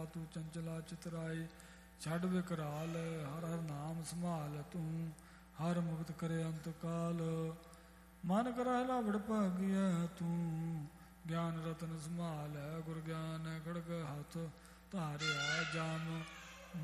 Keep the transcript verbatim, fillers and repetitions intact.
ਤੂੰ ਚੰਚਲਾ ਚਿਤਰਾਈ। ਛੱਡ ਵਿਕਰਾਲ ਹਰ ਹਰ ਨਾਮ ਸੰਭਾਲ ਤੂੰ, ਹਰ ਮੁਕਤ ਕਰੇ ਅੰਤ ਕਾਲ। ਮਨ ਕਰਾਇਲਾ ਵਡ ਭਾਗੀਐ ਤੂੰ, ਗਿਆਨ ਰਤਨ ਸੰਭਾਲ। ਗੁਰ ਗਿਆਨ ਖੜਗ ਹੱਥ ਧਾਰਿਆ, ਜਾਮ